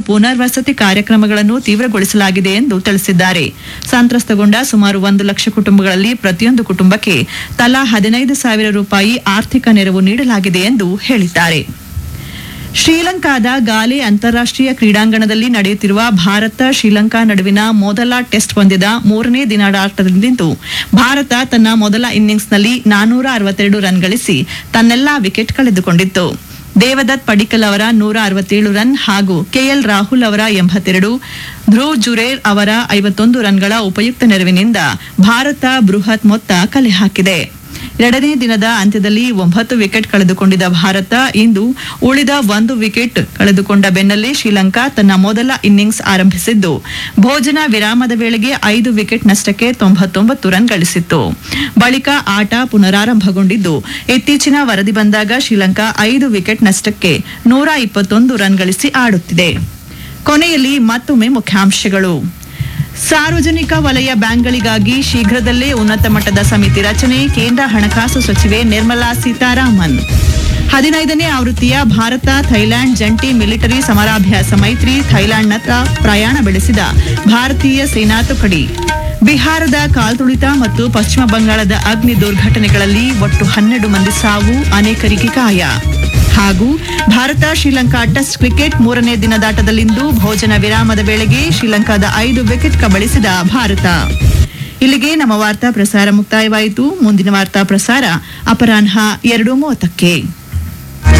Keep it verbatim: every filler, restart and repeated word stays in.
ಪುನರ್ವಸತಿ ಕಾರ್ಯಕ್ರಮಗಳನ್ನು ತೀವ್ರಗೊಳಿಸಲಾಗಿದೆ ಎಂದು ತಿಳಿಸಿದ್ದಾರೆ. ಸಂತ್ರಸ್ತಗೊಂಡ ಸುಮಾರು ಒಂದು ಲಕ್ಷ ಕುಟುಂಬಗಳಲ್ಲಿ ಪ್ರತಿಯೊಂದು ಕುಟುಂಬಕ್ಕೆ ತಲಾ ಹದಿನೈದು ಸಾವಿರ ರೂಪಾಯಿ ಆರ್ಥಿಕ ನೆರವು ನೀಡಲಾಗಿದೆ ಎಂದು ಹೇಳಿದ್ದಾರೆ. ಶ್ರೀಲಂಕಾದ ಗಾಲೆ ಅಂತಾರಾಷ್ಟೀಯ ಕ್ರೀಡಾಂಗಣದಲ್ಲಿ ನಡೆಯುತ್ತಿರುವ ಭಾರತ ಶ್ರೀಲಂಕಾ ನಡುವಿನ ಮೊದಲ ಟೆಸ್ಟ್ ಪಂದ್ಯದ ಮೂರನೇ ದಿನದಾಟದಿಂದು ಭಾರತ ತನ್ನ ಮೊದಲ ಇನ್ನಿಂಗ್ಸ್ನಲ್ಲಿ ನಾನೂರ ಅರವತ್ತೆರಡು ರನ್ ಗಳಿಸಿ ತನ್ನೆಲ್ಲಾ ವಿಕೆಟ್ ಕಳೆದುಕೊಂಡಿತ್ತು. ದೇವದತ್ ಪಡಿಕ್ಕಲ್ ಅವರ ನೂರ ಅರವತ್ತೇಳು ರನ್ ಹಾಗೂ ಕೆಎಲ್ ರಾಹುಲ್ ಅವರ ಎಂಬತ್ತೆರಡು, ಧ್ರುವ್ ಜುರೇಲ್ ಅವರ ಐವತ್ತೊಂದು ರನ್ಗಳ ಉಪಯುಕ್ತ ನೆರವಿನಿಂದ ಭಾರತ ಬೃಹತ್ ಮೊತ್ತ ಕಲೆ ಹಾಕಿದೆ. ಎರಡನೇ ದಿನದ ಅಂತ್ಯದಲ್ಲಿ ಒಂಬತ್ತು ವಿಕೆಟ್ ಕಳೆದುಕೊಂಡಿದ್ದ ಭಾರತ ಇಂದು ಉಳಿದ ಒಂದು ವಿಕೆಟ್ ಕಳೆದುಕೊಂಡ ಬೆನ್ನಲ್ಲೇ ಶ್ರೀಲಂಕಾ ತನ್ನ ಮೊದಲ ಇನ್ನಿಂಗ್ಸ್ ಆರಂಭಿಸಿದ್ದು ಭೋಜನ ವಿರಾಮದ ವೇಳೆಗೆ ಐದು ವಿಕೆಟ್ ನಷ್ಟಕ್ಕೆ ತೊಂಬತ್ತೊಂಬತ್ತು ರನ್ ಗಳಿಸಿತ್ತು. ಬಳಿಕ ಆಟ ಪುನರಾರಂಭಗೊಂಡಿದ್ದು ಇತ್ತೀಚಿನ ವರದಿ ಬಂದಾಗ ಶ್ರೀಲಂಕಾ ಐದು ವಿಕೆಟ್ ನಷ್ಟಕ್ಕೆ ನೂರ ಇಪ್ಪತ್ತೊಂದು ರನ್ ಗಳಿಸಿ ಆಡುತ್ತಿದೆ. ಕೊನೆಯಲ್ಲಿ ಮತ್ತೊಮ್ಮೆ ಮುಖ್ಯಾಂಶಗಳು. ಸಾರ್ವಜನಿಕ ವಲಯ ಬ್ಯಾಂಕ್ಗಳಿಗಾಗಿ ಶೀಘ್ರದಲ್ಲೇ ಉನ್ನತ ಮಟ್ಟದ ಸಮಿತಿ ರಚನೆ, ಕೇಂದ್ರ ಹಣಕಾಸು ಸಚಿವೆ ನಿರ್ಮಲಾ ಸೀತಾರಾಮನ್. ಹದಿನೈದನೇ ಆವೃತ್ತಿಯ ಭಾರತ ಥೈಲ್ಯಾಂಡ್ ಜಂಟಿ ಮಿಲಿಟರಿ ಸಮರಾಭ್ಯಾಸ ಮೈತ್ರಿ, ಥೈಲ್ಯಾಂಡ್ನತ್ತ ಪ್ರಯಾಣ ಬೆಳೆಸಿದ ಭಾರತೀಯ ಸೇನಾ ತುಕಡಿ. ಬಿಹಾರದ ಕಾಲ್ತುಳಿತ ಮತ್ತು ಪಶ್ಚಿಮ ಬಂಗಾಳದ ಅಗ್ನಿ ದುರ್ಘಟನೆಗಳಲ್ಲಿ ಒಟ್ಟು ಹನ್ನೆರಡು ಮಂದಿ ಸಾವು, ಅನೇಕರಿಗೆ ಗಾಯ. ಹಾಗೂ ಭಾರತ ಶ್ರೀಲಂಕಾ ಟೆಸ್ಟ್ ಕ್ರಿಕೆಟ್ ಮೂರನೇ ದಿನದಾಟದಲ್ಲಿಂದು ಭೋಜನ ವಿರಾಮದ ವೇಳೆಗೆ ಶ್ರೀಲಂಕಾದ ಐದು ವಿಕೆಟ್ ಕಬಳಿಸಿದ ಭಾರತ. ಇಲ್ಲಿಗೆ ನಮ್ಮ ವಾರ್ತಾ ಪ್ರಸಾರ ಮುಕ್ತಾಯವಾಯಿತು. ಮುಂದಿನ ವಾರ್ತಾ ಪ್ರಸಾರ ಅಪರಾಹ್ನ ಎರಡು ಮೂವತ್ತಕ್ಕೆ.